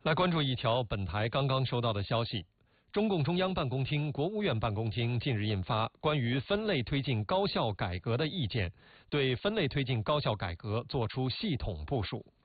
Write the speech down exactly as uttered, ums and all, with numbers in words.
来关注一条本台刚刚收到的消息。中共中央办公厅、国务院办公厅近日印发关于分类推进高校改革的意见，对分类推进高校改革作出系统部署。